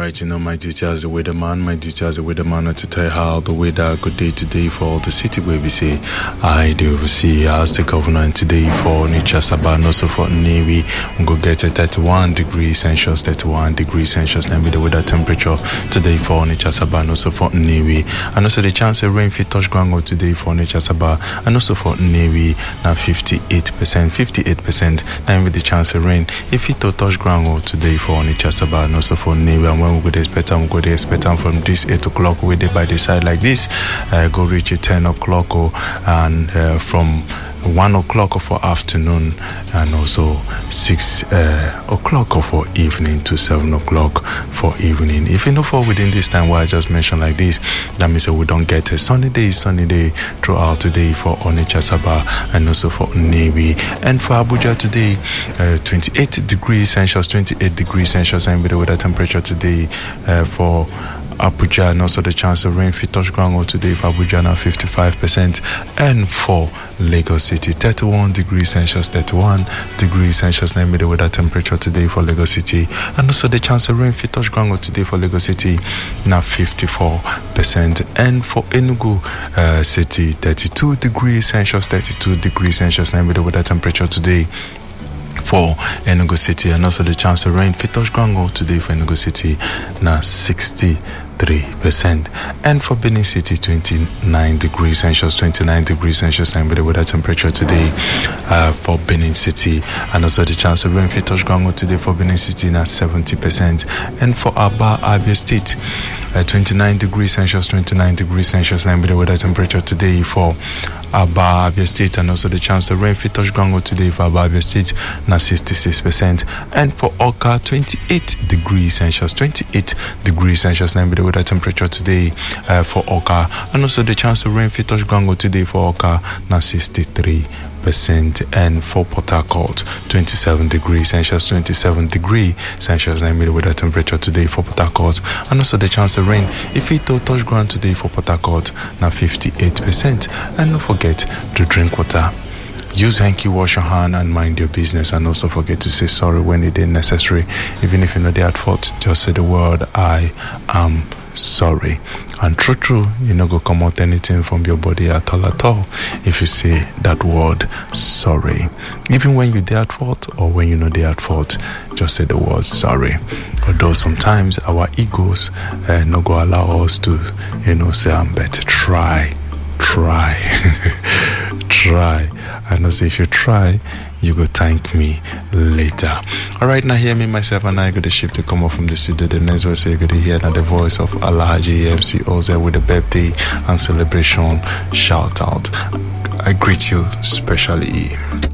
Alright, you know my duty as a weatherman. My duty as a weatherman to tell you how the weather good day today for the city where we say I do see as the governor, and today for Nature Saban, also for Navy, we go get a 31 degrees Celsius, 31 degrees Celsius. Let me the weather temperature today for Nature Saban, also for Navy, and also the chance of rain fit touch ground today for Nature Saban, and also for Navy now 58%. Then with the chance of rain if it touch ground today for Nature Saban, and also for Navy. And when we go expect them, from this 8 o'clock we did by the side like this, go reach 10 o'clock and from 1 o'clock for afternoon, and also 6 o'clock for evening to 7 o'clock for evening. If you know for within this time what I just mentioned like this, that means that we don't get a sunny day throughout today for Onitsha Sabah and also for Navy. And for Abuja today, 28 degrees Celsius, and with the weather temperature today for Abuja, and also the chance of rain fit touch ground today for Abuja now 55%, and for Lagos City 31 degrees Celsius, and with the weather temperature today for Lagos City, and also the chance of rain fit touch ground today for Lagos City now 54%, and for Enugu City 32 degrees Celsius, and with the weather temperature today for Enugu City, and also the chance of rain fit touch ground today for Enugu City now 63%, and for Benin City 29 degrees Celsius, and with the weather temperature today for Benin City, and also the chance of rain fit touch ground today for Benin City now 70%, and for Aba Abia State 29 degrees Celsius, and with the weather temperature today for Aba Abia State, and also the chance of rain fit touch ground today for Aba Abia State now 66%, and for Oka 28 degrees Celsius, and with the weather temperature today for Oka, and also the chance of rain fit touch ground today for Oka now 63%, and for Port Harcourt 27 degrees Celsius, and with the weather temperature today for Port Harcourt, and also the chance of rain if it touch ground today for Port Harcourt now 58%. And don't forget to drink water, use hanky, wash your hand, and mind your business. And also forget to say sorry when it is necessary. Even if you know they at fault, just say the word I am sorry. And true, you know, go come out anything from your body at all if you say that word sorry. Even when you're at fault or when you know they're at fault, just say the word sorry. Although sometimes our egos no go allow us to, say I'm better. Try. And also if you try, you go thank me later. Alright, now hear me, myself, and I got the shift to come up from the studio. The next verse you're gonna hear now the voice of Alhaji MC Oze with the birthday and celebration shout out. I greet you specially.